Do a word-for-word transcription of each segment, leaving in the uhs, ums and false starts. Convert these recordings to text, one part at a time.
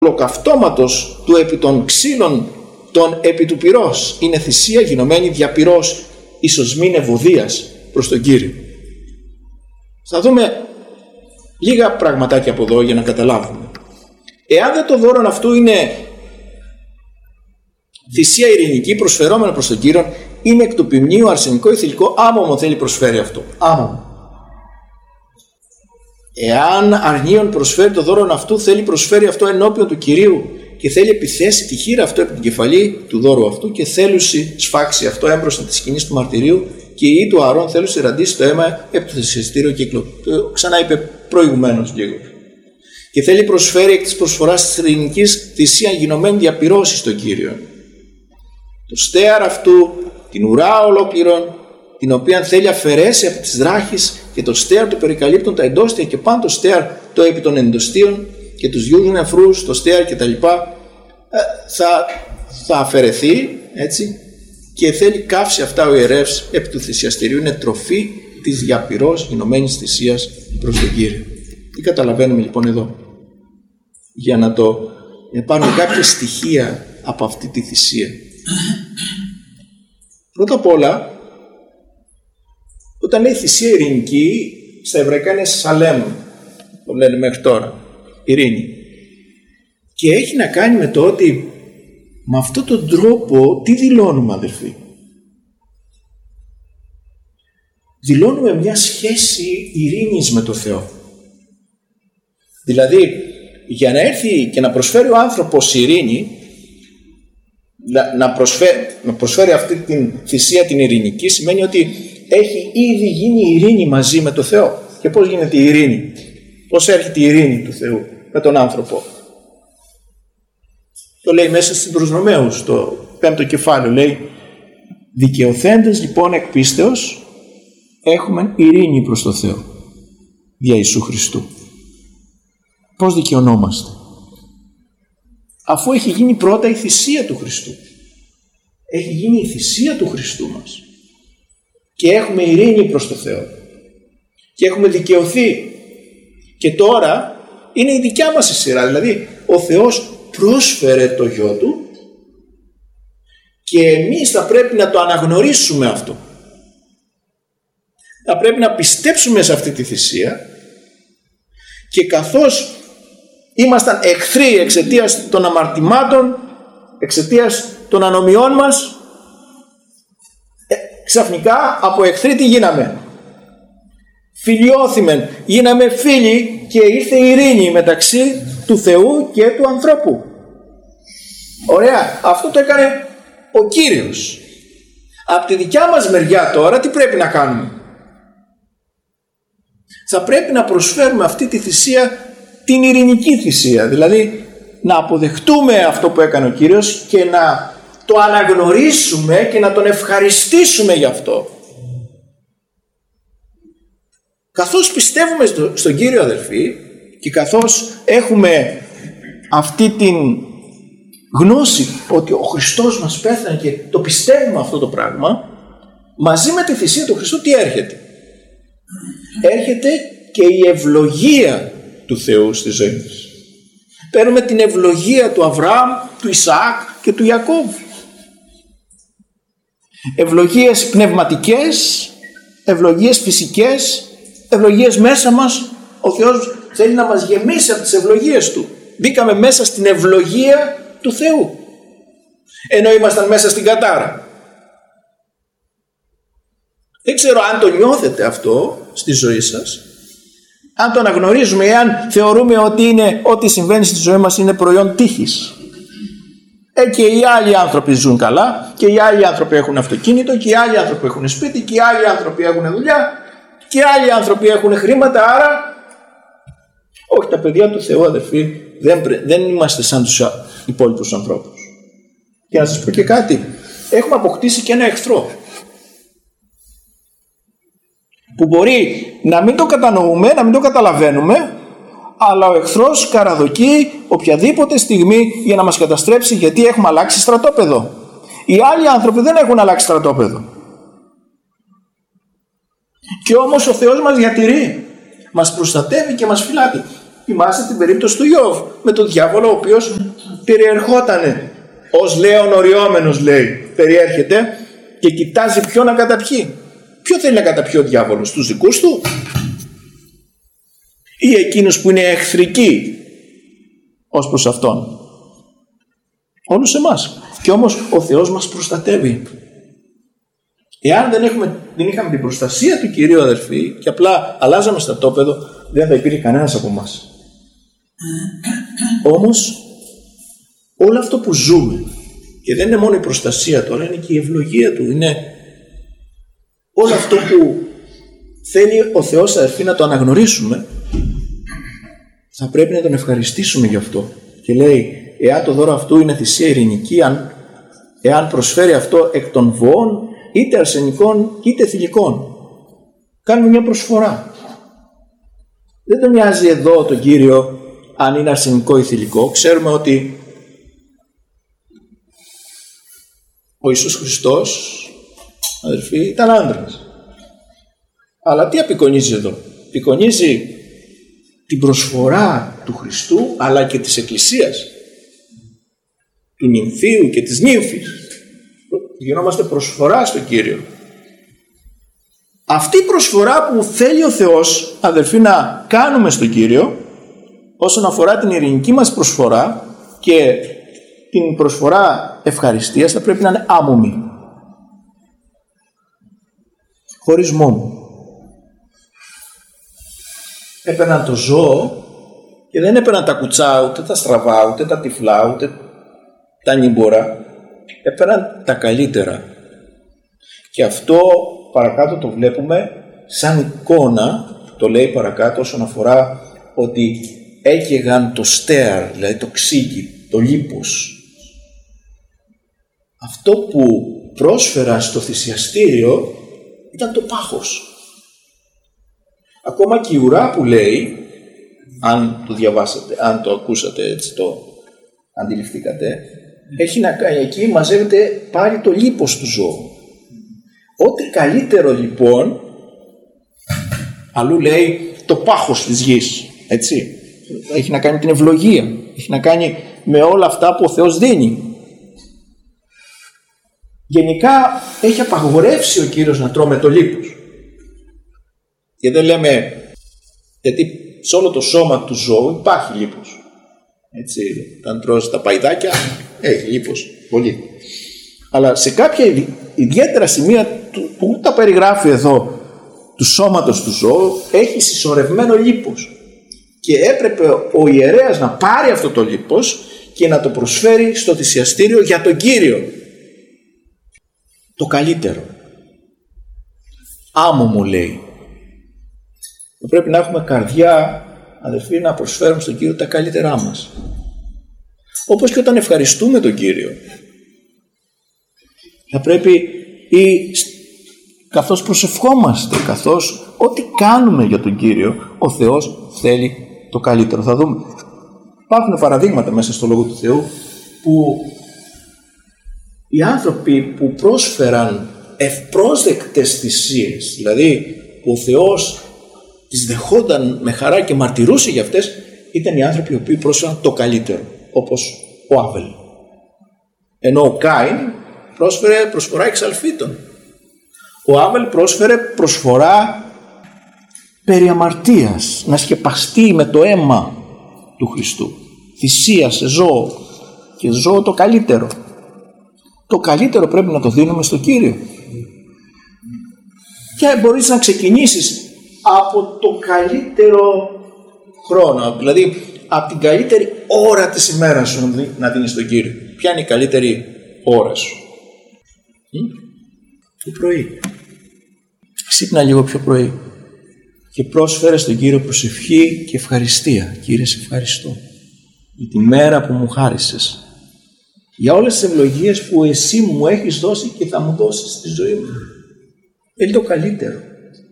ολοκαυτώματος του επί των ξύλων των επί του πυρός είναι θυσία γινωμένη δια πυρός ίσως μην ευωδίας προς τον Κύριο. Θα δούμε λίγα πραγματάκια από εδώ για να καταλάβουμε. Εάν δεν το δώρο αυτού είναι θυσία ειρηνική προσφερόμενα προς τον Κύριο, είναι εκ του ποιμνίου αρσενικό ή θηλυκό, άμωμο θέλει προσφέρει αυτό. Άμωμο. Εάν αρνίον προσφέρει το δώρο αυτού, θέλει προσφέρει αυτό ενώπιον του Κυρίου και θέλει επιθέσει τη χείρα αυτό επί την κεφαλή του δώρου αυτού και θέλουση σφάξει αυτό έμπροστα τη σκηνής του μαρτυρίου και η ή του Αρών θέλουση ραντίσει το αίμα επί το θυσιαστήριο κύκλο. Ξανά είπε προηγουμένως λίγο. Και θέλει προσφέρει εκ της προσφοράς της ειρηνικής θυσία γινωμένη διαπυρώση στον Κύριο. Το στέαρ αυτού, την ουρά ολόκληρον, την οποία θέλει αφαιρέσει από τις δράχεις και το στέαρ του περικαλύπτουν τα εντόστια και πάνω το στέαρ το επί των εντοστίων και τους γιους νεφρούς, το στέαρ και τα λοιπά, θα, θα αφαιρεθεί, έτσι, και θέλει καύσει αυτά ο ιερεύς επί του θυσιαστηρίου. Είναι τροφή της διαπυρός γινωμένης θυσίας προς τον Κύριο. Τι καταλαβαίνουμε λοιπόν εδώ, για να το να πάρουμε κάποια στοιχεία από αυτή τη θυσία. Πρώτα απ' όλα, όταν λέει θυσία ειρηνική, στα εβραϊκά είναι σαλέμ, το λένε μέχρι τώρα, ειρήνη. Και έχει να κάνει με το ότι με αυτόν τον τρόπο τι δηλώνουμε, αδελφοί? Δηλώνουμε μια σχέση ειρήνης με το Θεό. Δηλαδή, για να έρθει και να προσφέρει ο άνθρωπος ειρήνη, να προσφέρει, να προσφέρει αυτή την θυσία την ειρηνική, σημαίνει ότι έχει ήδη γίνει ειρήνη μαζί με το Θεό. Και πώς γίνεται η ειρήνη? Πώς έρχεται η ειρήνη του Θεού με τον άνθρωπο? Το λέει μέσα στην προς Ρωμαίους, στο πέμπτο κεφάλαιο, λέει δικαιωθέντες λοιπόν εκ πίστεως έχουμε ειρήνη προς το Θεό δια Ιησού Χριστού. Πώς δικαιωνόμαστε? Αφού έχει γίνει πρώτα η θυσία του Χριστού. Έχει γίνει η θυσία του Χριστού μας. Και έχουμε ειρήνη προς το Θεό. Και έχουμε δικαιωθεί. Και τώρα είναι η δικιά μας η σειρά. Δηλαδή ο Θεός πρόσφερε το Γιο Του και εμείς θα πρέπει να το αναγνωρίσουμε αυτό. Θα πρέπει να πιστέψουμε σε αυτή τη θυσία και καθώς ήμασταν εχθροί εξαιτίας των αμαρτημάτων, εξαιτίας των ανομιών μας, ε, ξαφνικά από εχθροί τι γίναμε? Φιλιώθημεν, γίναμε φίλοι και ήρθε η ειρήνη μεταξύ του Θεού και του ανθρώπου. Ωραία, αυτό το έκανε ο Κύριος. Από τη δικιά μας μεριά τώρα τι πρέπει να κάνουμε? Θα πρέπει να προσφέρουμε αυτή τη θυσία, την ειρηνική θυσία, δηλαδή να αποδεχτούμε αυτό που έκανε ο Κύριος και να το αναγνωρίσουμε και να τον ευχαριστήσουμε γι' αυτό. Καθώς πιστεύουμε στο, στον Κύριο, αδελφοί, και καθώς έχουμε αυτή την γνώση ότι ο Χριστός μας πέθανε και το πιστεύουμε αυτό το πράγμα, μαζί με τη θυσία του Χριστού τι έρχεται? Έρχεται και η ευλογία του Θεού στη ζωή μας. Παίρνουμε την ευλογία του Αβραάμ, του Ισαάκ και του Ιακώβ. Ευλογίες πνευματικές, ευλογίες φυσικές, ευλογίες μέσα μας. Ο Θεός θέλει να μας γεμίσει από τις ευλογίες Του. Μπήκαμε μέσα στην ευλογία του Θεού, ενώ ήμασταν μέσα στην κατάρα. Δεν ξέρω αν το νιώθετε αυτό στη ζωή σας, αν το αναγνωρίζουμε, εάν θεωρούμε ότι είναι, ό,τι συμβαίνει στη ζωή μας είναι προϊόν τύχης. Ε, και οι άλλοι άνθρωποι ζουν καλά, και οι άλλοι άνθρωποι έχουν αυτοκίνητο, και οι άλλοι άνθρωποι έχουν σπίτι, και οι άλλοι άνθρωποι έχουν δουλειά, και οι άλλοι άνθρωποι έχουν χρήματα, άρα όχι, τα παιδιά του Θεού, αδερφοί, δεν, δεν είμαστε σαν τους υπόλοιπους ανθρώπους. Και να σας πω και κάτι, έχουμε αποκτήσει και ένα εχθρό που μπορεί να μην το κατανοούμε, να μην το καταλαβαίνουμε, αλλά ο εχθρός καραδοκεί οποιαδήποτε στιγμή για να μας καταστρέψει, γιατί έχουμε αλλάξει στρατόπεδο. Οι άλλοι άνθρωποι δεν έχουν αλλάξει στρατόπεδο. Και όμως ο Θεός μας διατηρεί, μας προστατεύει και μας φυλάτει. Θυμάστε την περίπτωση του Ιώβ με τον διάβολο, ο οποίος περιερχότανε ως λέον οριόμενος, λέει, περιέρχεται και κοιτάζει ποιο να καταπιεί. Ποιο θέλει να καταπιεί ο διάβολος, τους δικούς του ή εκείνους που είναι εχθρικοί ως προς αυτόν? Όλους εμάς. Και όμως ο Θεός μας προστατεύει. Εάν δεν, έχουμε, δεν είχαμε την προστασία του Κυρίου, αδερφοί, και απλά αλλάζαμε στρατόπεδο, δεν θα υπήρχε κανένας από εμάς. Όμως όλο αυτό που ζούμε, και δεν είναι μόνο η προστασία τώρα, είναι και η ευλογία του, είναι όλο αυτό που θέλει ο Θεός, αδερφοί, να το αναγνωρίσουμε, θα πρέπει να τον ευχαριστήσουμε γι' αυτό. Και λέει, εάν το δώρο αυτού είναι θυσία ειρηνική, αν, εάν προσφέρει αυτό εκ των βοών, είτε αρσενικών είτε θηλυκών, κάνουμε μια προσφορά. Δεν τον νοιάζει εδώ τον Κύριο αν είναι αρσενικό ή θηλυκό. Ξέρουμε ότι ο Ιησούς Χριστός, αδερφοί, ήταν άντρας. Αλλά τι απεικονίζει εδώ? Απεικονίζει την προσφορά του Χριστού, αλλά και της Εκκλησίας, του νυμφίου και της νύμφης. Γινόμαστε προσφορά στον Κύριο. Αυτή η προσφορά που θέλει ο Θεός, αδερφοί, να κάνουμε στον Κύριο, όσον αφορά την ειρηνική μας προσφορά και την προσφορά ευχαριστίας, θα πρέπει να είναι άμομη, χωρίς μόμο. Έπαιρναν το ζώο και δεν έπαιρναν τα κουτσά, ούτε τα στραβά, ούτε τα τυφλά, ούτε τα νύμπορα. Έπαιρναν τα καλύτερα. Και αυτό παρακάτω το βλέπουμε σαν εικόνα, το λέει παρακάτω, όσον αφορά ότι έκαιγαν το στέαρ, δηλαδή το ξύγκι, το λίπος. Αυτό που πρόσφερα στο θυσιαστήριο ήταν το πάχος. Ακόμα και η ουρά που λέει, αν το διαβάσατε, αν το ακούσατε, έτσι το αντιληφθήκατε, έχει να κάνει, εκεί μαζεύεται πάλι το λίπος του ζώου. Ό,τι καλύτερο λοιπόν, αλλού λέει το πάχος της γης, έτσι, έχει να κάνει την ευλογία, έχει να κάνει με όλα αυτά που ο Θεός δίνει. Γενικά έχει απαγορεύσει ο Κύριος να τρώμε το λίπος. Και δεν λέμε, γιατί σε όλο το σώμα του ζώου υπάρχει λίπος. Έτσι, όταν τρως τα παϊδάκια έχει λίπος πολύ. Αλλά σε κάποια ιδιαίτερα σημεία που τα περιγράφει εδώ του σώματος του ζώου έχει συσσωρευμένο λίπος. Και έπρεπε ο ιερέας να πάρει αυτό το λίπος και να το προσφέρει στο θυσιαστήριο για τον Κύριο. Το καλύτερο. Άμωμο λέει. Πρέπει να έχουμε καρδιά, αδελφοί, να προσφέρουμε στον Κύριο τα καλύτερά μας. Όπως και όταν ευχαριστούμε τον Κύριο, θα πρέπει ή καθώς προσευχόμαστε, καθώς ό,τι κάνουμε για τον Κύριο, ο Θεός θέλει το καλύτερο. Θα δούμε. Υπάρχουν παραδείγματα μέσα στο Λόγο του Θεού που οι άνθρωποι που πρόσφεραν ευπρόσδεκτες θυσίες, δηλαδή που ο Θεός τις δεχόταν με χαρά και μαρτυρούσε για αυτές, ήταν οι άνθρωποι οι οποίοι πρόσφεραν το καλύτερο, όπως ο Άβελ. Ενώ ο Κάιν πρόσφερε προσφορά εξαλφίτων. Ο Άβελ πρόσφερε προσφορά περί αμαρτίας, να σκεπαστεί με το αίμα του Χριστού, θυσία σε ζώο, και ζώο το καλύτερο. Το καλύτερο πρέπει να το δίνουμε στο Κύριο. Και μπορείς να ξεκινήσεις από το καλύτερο χρόνο, δηλαδή από την καλύτερη ώρα της ημέρας σου να δίνεις στον Κύριο. Ποια είναι η καλύτερη ώρα σου? Το πρωί. Ξύπνα λίγο πιο πρωί και πρόσφερε στον Κύριο προσευχή και ευχαριστία. Κύριε, σε ευχαριστώ για τη μέρα που μου χάρισες, για όλες τις ευλογίες που εσύ μου έχεις δώσει και θα μου δώσεις στη ζωή μου. Είναι το καλύτερο.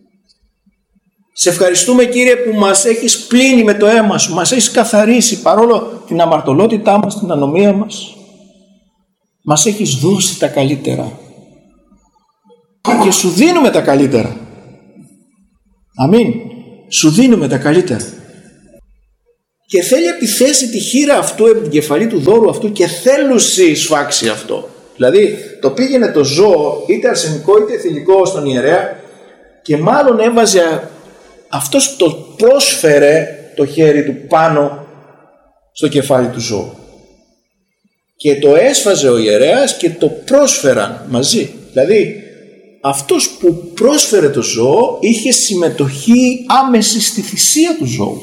Σε ευχαριστούμε, Κύριε, που μας έχεις πλύνει με το αίμα σου, μας έχεις καθαρίσει παρόλο την αμαρτωλότητά μας, την ανομία μας. Μας έχεις δώσει τα καλύτερα και σου δίνουμε τα καλύτερα. Αμήν. Σου δίνουμε τα καλύτερα. και θέλει επιθέσει τη χείρα αυτού επί την κεφαλή του δώρου αυτού και θέλουσι σφάξει αυτό. Δηλαδή το πήγαινε το ζώο είτε αρσενικό είτε θηλυκό στον ιερέα και μάλλον έβαζε, αυτός το πρόσφερε το χέρι του πάνω στο κεφάλι του ζώου και το έσφαζε ο ιερέας και το πρόσφεραν μαζί. Δηλαδή αυτός που πρόσφερε το ζώο είχε συμμετοχή άμεση στη θυσία του ζώου.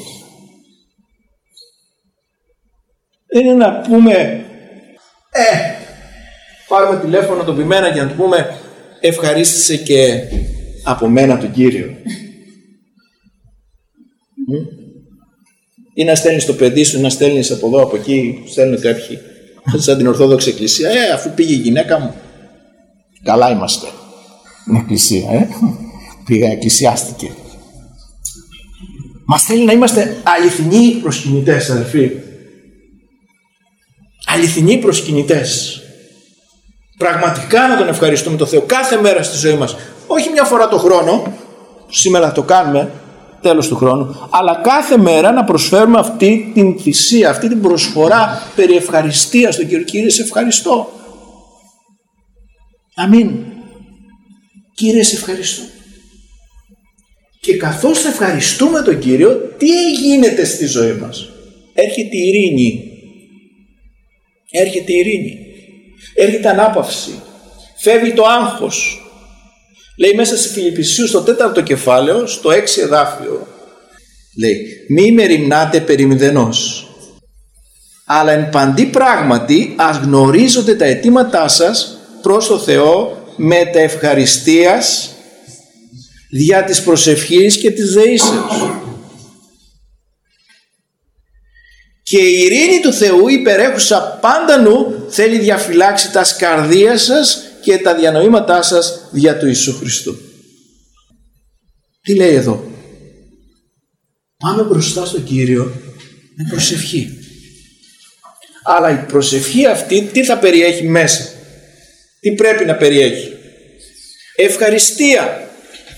Δεν είναι να πούμε ε, πάρουμε τηλέφωνο τον ποιμένα και να του πούμε ευχαρίστησε και από μένα τον Κύριο. Ή να στέλνεις το παιδί σου, ή να στέλνεις από εδώ από εκεί, στέλνουν κάποιοι σαν την Ορθόδοξη Εκκλησία, ε, αφού πήγε η γυναίκα μου. Καλά είμαστε. Είναι εκκλησία, ε. Πήγα, εκκλησιάστηκε. Μας θέλει να είμαστε αληθινοί προσκυνητές, αδελφοί. Αληθινοί προσκυνητές. Πραγματικά να τον ευχαριστούμε τον Θεό κάθε μέρα στη ζωή μας. Όχι μια φορά το χρόνο, σήμερα το κάνουμε, τέλος του χρόνου, αλλά κάθε μέρα να προσφέρουμε αυτή την θυσία, αυτή την προσφορά περί ευχαριστίας στον Κύριο. Κύριε, σε ευχαριστώ. Αμήν. Κύριε, σε ευχαριστώ. Και καθώς ευχαριστούμε τον Κύριο, τι γίνεται στη ζωή μας? Έρχεται η ειρήνη. Έρχεται η ειρήνη. Έρχεται ανάπαυση. Φεύγει το άγχος. Λέει μέσα στη Φιλιππισίους στο τέταρτο κεφάλαιο, στο έξι εδάφιο, λέει μη μεριμνάτε περί μηδενός, αλλά εν παντή πράγματι ας γνωρίζονται τα αιτήματά σας προς το Θεό με τα ευχαριστίας δια της προσευχής και της δεήσεως. Και η ειρήνη του Θεού υπερέχουσα πάντα νου θέλει διαφυλάξει τα καρδία σας και τα διανοήματά σας δια του Ιησού Χριστού. Τι λέει εδώ? Πάμε μπροστά στον Κύριο με προσευχή. Αλλά η προσευχή αυτή τι θα περιέχει μέσα? Τι πρέπει να περιέχει? Ευχαριστία.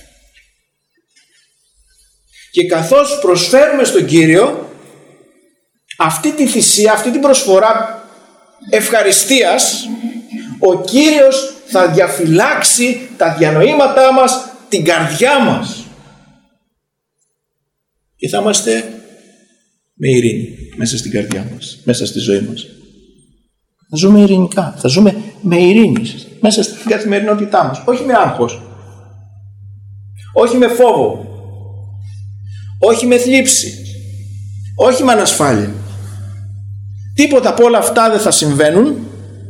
Και καθώς προσφέρουμε στον Κύριο αυτή τη θυσία, αυτή την προσφορά ευχαριστίας, ο Κύριος θα διαφυλάξει τα διανοήματά μας, την καρδιά μας, και θα είμαστε με ειρήνη μέσα στην καρδιά μας, μέσα στη ζωή μας. Θα ζούμε ειρηνικά, θα ζούμε με ειρήνη μέσα στην καθημερινότητά μας, όχι με άγχος, όχι με φόβο, όχι με θλίψη, όχι με ανασφάλεια. Τίποτα από όλα αυτά δεν θα συμβαίνουν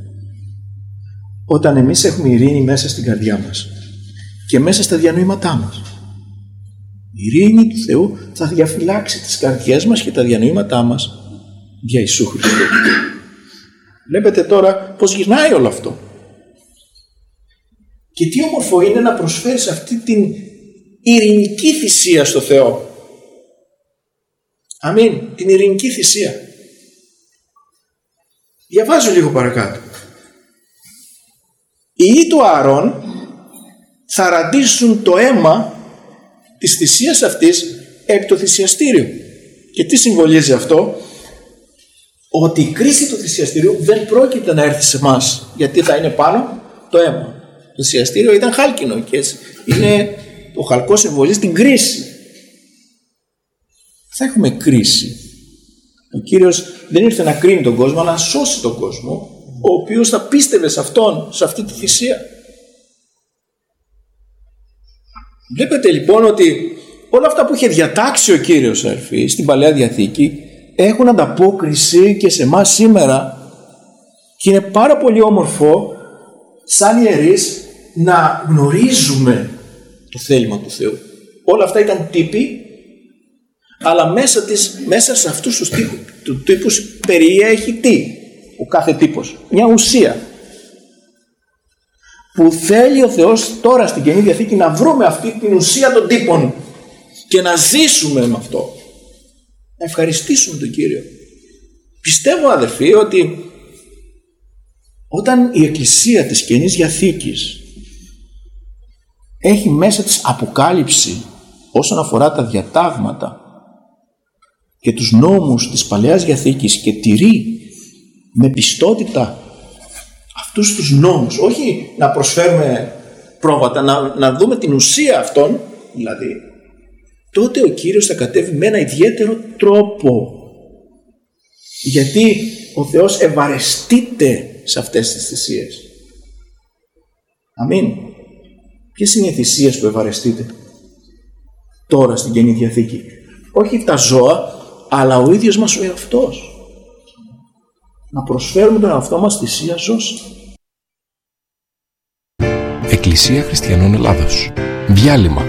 όταν εμείς έχουμε ειρήνη μέσα στην καρδιά μας και μέσα στα διανοήματά μας. Η ειρήνη του Θεού θα διαφυλάξει τις καρδιές μας και τα διανοήματά μας για Ιησού Χριστού. Βλέπετε τώρα πως γυρνάει όλο αυτό. Και τι όμορφο είναι να προσφέρεις αυτή την ειρηνική θυσία στο Θεό. Αμήν, την ειρηνική θυσία. Διαβάζω λίγο παρακάτω. Οι υιοί του Ααρών θα ραντίσουν το αίμα της θυσίας αυτής επί το θυσιαστήριο. Και τι συμβολίζει αυτό? Ότι η κρίση του θυσιαστηρίου δεν πρόκειται να έρθει σε εμάς, γιατί θα είναι πάνω το αίμα. Το θυσιαστήριο ήταν χάλκινο και έτσι είναι, το χαλκό συμβολίζει την κρίση. Θα έχουμε κρίση. Ο Κύριος δεν ήρθε να κρίνει τον κόσμο, αλλά να σώσει τον κόσμο, ο οποίος θα πίστευε σε αυτόν, σε αυτή τη θυσία. Βλέπετε λοιπόν ότι όλα αυτά που είχε διατάξει ο Κύριος, αδελφοί, στην Παλαιά Διαθήκη έχουν ανταπόκριση και σε εμάς σήμερα, και είναι πάρα πολύ όμορφο σαν ιερείς να γνωρίζουμε το θέλημα του Θεού. Όλα αυτά ήταν τύποι, αλλά μέσα, της, μέσα σε αυτούς τους τύπους, του τύπους περιέχει τι? Ο κάθε τύπος, μια ουσία που θέλει ο Θεός τώρα στην Καινή Διαθήκη να βρούμε αυτή την ουσία των τύπων και να ζήσουμε με αυτό, να ευχαριστήσουμε τον Κύριο. Πιστεύω, αδερφοί, ότι όταν η Εκκλησία της Καινής Διαθήκης έχει μέσα της αποκάλυψη όσον αφορά τα διατάγματα και τους νόμους της Παλαιάς Διαθήκης και τηρεί με πιστότητα αυτούς τους νόμους, όχι να προσφέρουμε πρόβατα, να, να δούμε την ουσία αυτών δηλαδή, τότε ο Κύριος θα κατέβει με ένα ιδιαίτερο τρόπο, γιατί ο Θεός ευαρεστείται σε αυτές τις θυσίες. Αμήν. Ποιες είναι οι θυσίες που ευαρεστείται τώρα στην Καινή Διαθήκη? Όχι τα ζώα, αλλά ο ίδιος μας ο εαυτός. Να προσφέρουμε τον εαυτό μας θυσία ζώση. Εκκλησία Χριστιανών Ελλάδος. Διάλειμμα